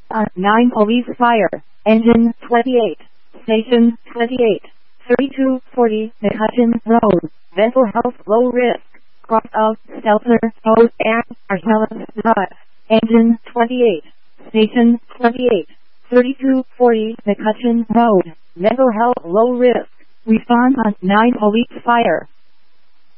on 9 police fire. Engine 28. Station 28. 3240 McCutcheon Road. Mental health low risk. Cross of Stelter Road and Archelaus Drive. Engine 28. Station 28. 3240 McCutcheon Road. Mental health low risk. Respond on 9 police fire.